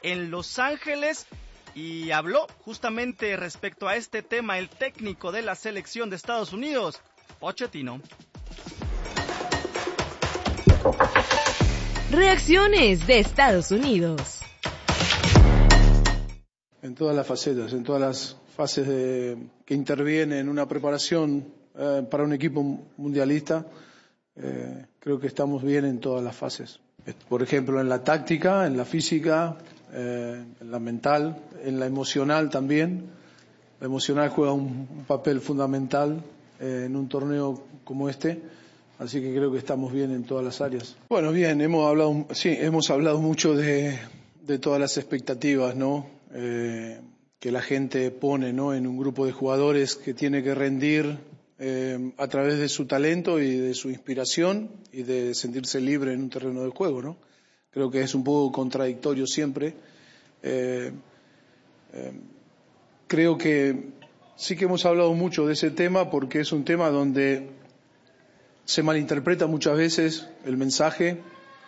en Los Ángeles y habló justamente respecto a este tema el técnico de la selección de Estados Unidos, Pochettino. Reacciones de Estados Unidos. En todas las facetas, en todas las fases que interviene en una preparación para un equipo mundialista, creo que estamos bien en todas las fases. Por ejemplo, en la táctica, en la física, en la mental, en la emocional también. La emocional juega un papel fundamental en un torneo como este, así que creo que estamos bien en todas las áreas. Bueno, bien, hemos hablado mucho de todas las expectativas, ¿no? Que la gente pone, ¿no? En un grupo de jugadores que tiene que rendir a través de su talento y de su inspiración y de sentirse libre en un terreno de juego, ¿no? Creo que es un poco contradictorio siempre. Creo que sí que hemos hablado mucho de ese tema porque es un tema donde se malinterpreta muchas veces el mensaje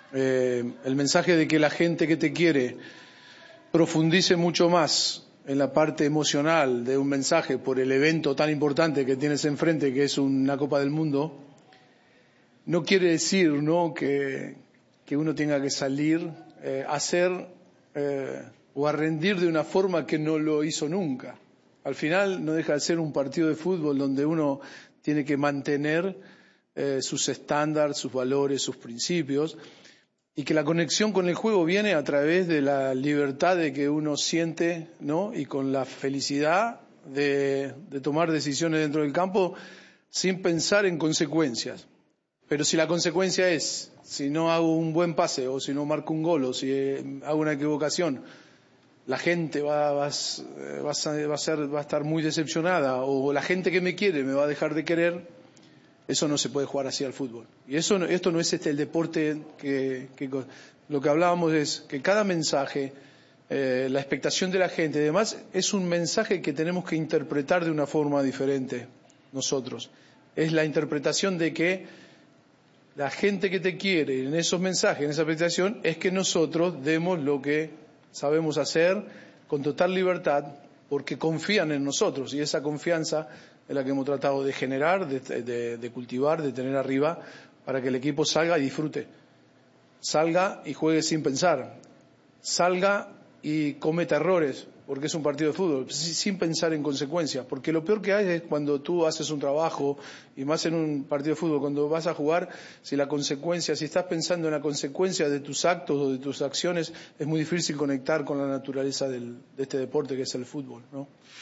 de que la gente que te quiere profundice mucho más en la parte emocional de un mensaje por el evento tan importante que tienes enfrente, que es una Copa del Mundo. No quiere decir, ¿no?, que uno tenga que salir a hacer o a rendir de una forma que no lo hizo nunca. Al final no deja de ser un partido de fútbol donde uno tiene que mantener sus estándares, sus valores, sus principios, y que la conexión con el juego viene a través de la libertad de que uno siente, ¿no?, y con la felicidad de tomar decisiones dentro del campo sin pensar en consecuencias. Pero si la consecuencia es, si no hago un buen pase, o si no marco un gol, o si hago una equivocación, la gente va a estar muy decepcionada, o la gente que me quiere me va a dejar de querer. Eso no se puede jugar así al fútbol. Y esto no es el deporte que lo que hablábamos es que cada mensaje, la expectación de la gente y demás, es un mensaje que tenemos que interpretar de una forma diferente nosotros. Es la interpretación de que la gente que te quiere en esos mensajes, en esa expectación, es que nosotros demos lo que sabemos hacer con total libertad porque confían en nosotros, y esa confianza es la que hemos tratado de generar, de cultivar, de tener arriba, para que el equipo salga y disfrute. Salga y juegue sin pensar. Salga y cometa errores, porque es un partido de fútbol, sin pensar en consecuencias. Porque lo peor que hay es cuando tú haces un trabajo, y más en un partido de fútbol, cuando vas a jugar, si estás pensando en la consecuencia de tus actos o de tus acciones, es muy difícil conectar con la naturaleza de este deporte que es el fútbol, ¿no?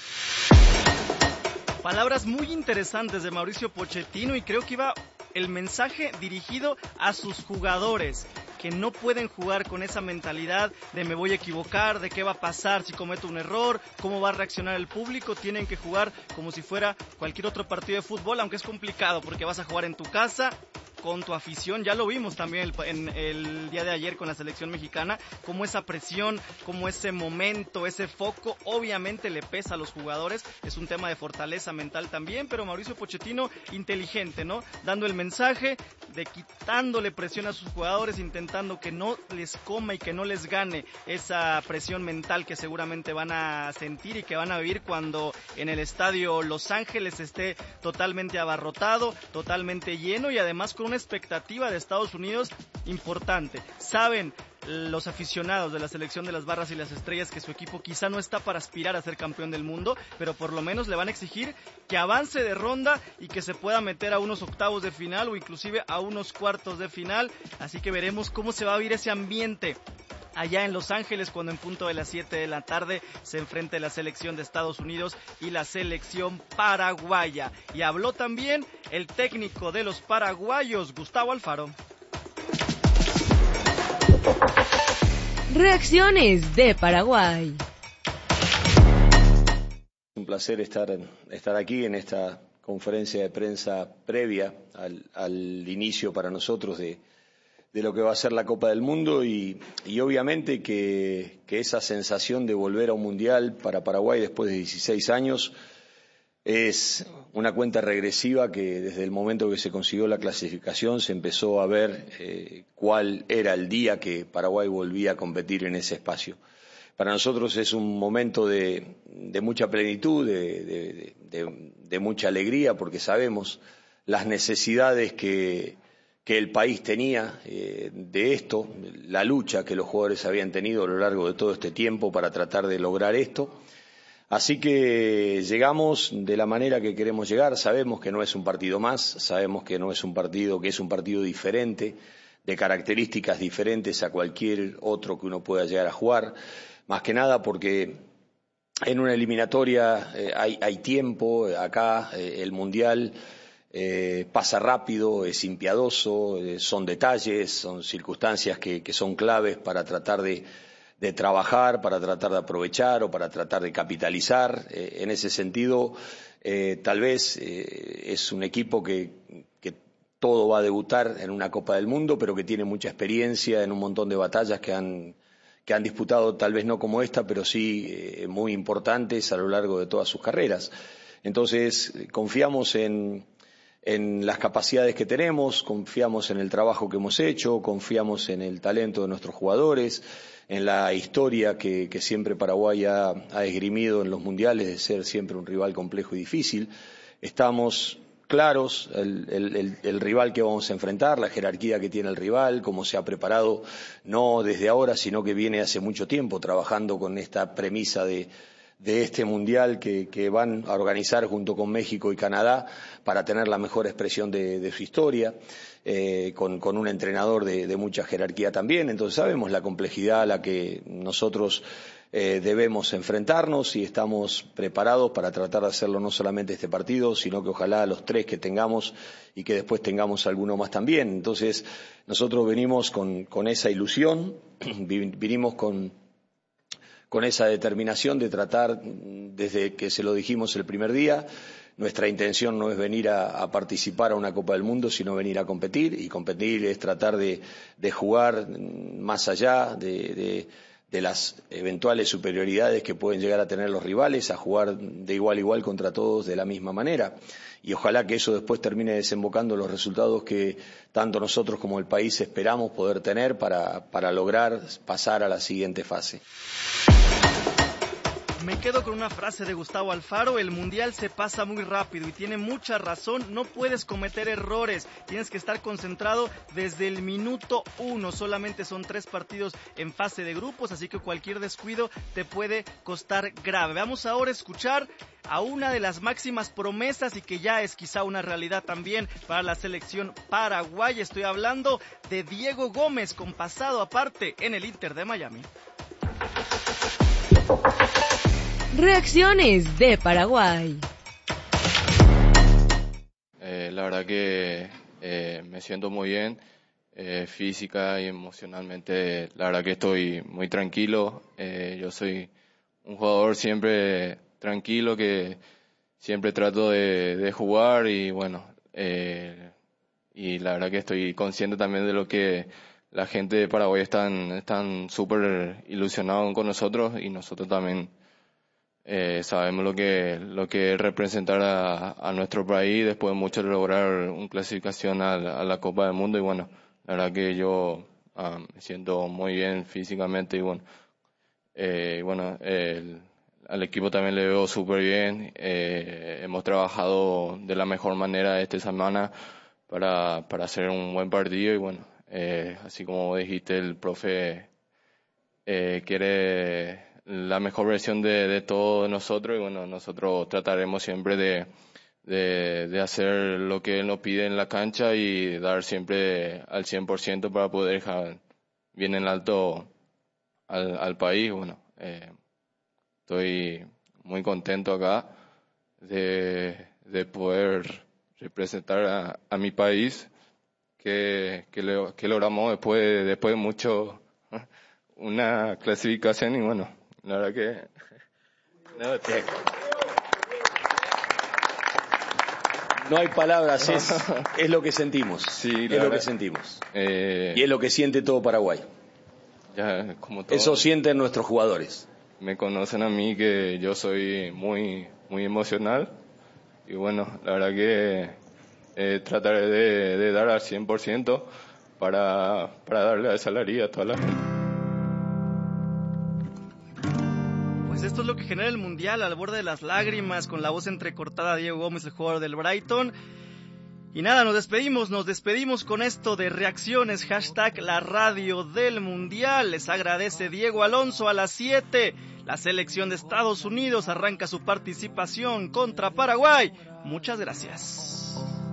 Palabras muy interesantes de Mauricio Pochettino, y creo que iba el mensaje dirigido a sus jugadores, que no pueden jugar con esa mentalidad de me voy a equivocar, de qué va a pasar si cometo un error, cómo va a reaccionar el público. Tienen que jugar como si fuera cualquier otro partido de fútbol, aunque es complicado porque vas a jugar en tu casa, con tu afición. Ya lo vimos también en el día de ayer con la selección mexicana, como esa presión, como ese momento, ese foco, obviamente le pesa a los jugadores. Es un tema de fortaleza mental también, pero Mauricio Pochettino inteligente, ¿no? Dando el mensaje de quitándole presión a sus jugadores, intentando que no les coma y que no les gane esa presión mental que seguramente van a sentir y que van a vivir cuando en el estadio Los Ángeles esté totalmente abarrotado, totalmente lleno, y además con una expectativa de Estados Unidos importante. Saben los aficionados de la selección de las barras y las estrellas que su equipo quizá no está para aspirar a ser campeón del mundo, pero por lo menos le van a exigir que avance de ronda y que se pueda meter a unos octavos de final o inclusive a unos cuartos de final. Así que veremos cómo se va a vivir ese ambiente allá en Los Ángeles cuando en punto de las 7 de la tarde se enfrente la selección de Estados Unidos y la selección paraguaya. Y habló también el técnico de los paraguayos, Gustavo Alfaro. Reacciones de Paraguay. Un placer estar aquí en esta conferencia de prensa previa al inicio para nosotros de lo que va a ser la Copa del Mundo y obviamente que esa sensación de volver a un mundial para Paraguay después de 16 años es una cuenta regresiva que desde el momento que se consiguió la clasificación se empezó a ver cuál era el día que Paraguay volvía a competir en ese espacio. para nosotros es un momento de mucha plenitud, de mucha alegría, porque sabemos las necesidades que el país tenía de esto, la lucha que los jugadores habían tenido a lo largo de todo este tiempo para tratar de lograr esto. Así que llegamos de la manera que queremos llegar. Sabemos que no es un partido más, sabemos que no es un partido, que es un partido diferente, de características diferentes a cualquier otro que uno pueda llegar a jugar. Más que nada porque en una eliminatoria hay tiempo. Acá el Mundial pasa rápido, es impiadoso, son detalles, son circunstancias que son claves para tratar de trabajar, para tratar de aprovechar o para tratar de capitalizar. En ese sentido, tal vez es un equipo que todo va a debutar en una Copa del Mundo, pero que tiene mucha experiencia en un montón de batallas que han disputado, tal vez no como esta, pero sí muy importantes a lo largo de todas sus carreras. Entonces, confiamos en las capacidades que tenemos, confiamos en el trabajo que hemos hecho, confiamos en el talento de nuestros jugadores, en la historia que siempre Paraguay ha esgrimido en los mundiales de ser siempre un rival complejo y difícil. Estamos claros el rival que vamos a enfrentar, la jerarquía que tiene el rival, cómo se ha preparado, no desde ahora, sino que viene hace mucho tiempo trabajando con esta premisa de este mundial que van a organizar junto con México y Canadá para tener la mejor expresión de su historia, con un entrenador de mucha jerarquía también. Entonces sabemos la complejidad a la que nosotros debemos enfrentarnos y estamos preparados para tratar de hacerlo no solamente este partido, sino que ojalá los 3 que tengamos y que después tengamos alguno más también. Entonces nosotros venimos con esa ilusión, vinimos con esa determinación de tratar, desde que se lo dijimos el primer día, nuestra intención no es venir a participar a una Copa del Mundo, sino venir a competir, y competir es tratar de jugar más allá de las eventuales superioridades que pueden llegar a tener los rivales, a jugar de igual a igual contra todos de la misma manera. Y ojalá que eso después termine desembocando los resultados que tanto nosotros como el país esperamos poder tener para lograr pasar a la siguiente fase. Me quedo con una frase de Gustavo Alfaro: el mundial se pasa muy rápido, y tiene mucha razón. No puedes cometer errores, tienes que estar concentrado desde el minuto 1. Solamente son 3 partidos en fase de grupos, así que cualquier descuido te puede costar grave. Vamos ahora a escuchar a una de las máximas promesas y que ya es quizá una realidad también para la selección paraguaya. Estoy hablando de Diego Gómez, con pasado aparte en el Inter de Miami. Reacciones de Paraguay. La verdad que me siento muy bien, física y emocionalmente. La verdad que estoy muy tranquilo. Yo soy un jugador siempre tranquilo, que siempre trato de jugar, y bueno, y la verdad que estoy consciente también de lo que la gente de Paraguay están súper ilusionados con nosotros, y nosotros también sabemos lo que es representar a nuestro país después de mucho lograr una clasificación a la Copa del Mundo. Y bueno, la verdad que yo me siento muy bien físicamente, y bueno, al equipo también le veo súper bien. Hemos trabajado de la mejor manera esta semana para hacer un buen partido, y bueno, así como dijiste, el profe quiere la mejor versión de todos nosotros, y bueno, nosotros trataremos siempre de hacer lo que él nos pide en la cancha y dar siempre al 100% para poder dejar bien en alto al país. Bueno, estoy muy contento acá de poder representar a mi país, que logramos después de mucho una clasificación, y bueno, la verdad que no hay palabras, es lo que sentimos. Sí, es lo que sentimos. Y es lo que siente todo Paraguay. Ya, como todo, eso sienten nuestros jugadores. Me conocen a mí, que yo soy muy, muy emocional, y bueno, la verdad que trataré de dar al 100% para darle esa alegría a toda la gente. Pues esto es lo que genera el Mundial, al borde de las lágrimas, con la voz entrecortada de Diego Gómez, el jugador del Brighton. Y nada, nos despedimos con esto de reacciones, hashtag la radio del Mundial. Les agradece Diego Alonso. A las 7, la selección de Estados Unidos arranca su participación contra Paraguay. Muchas gracias.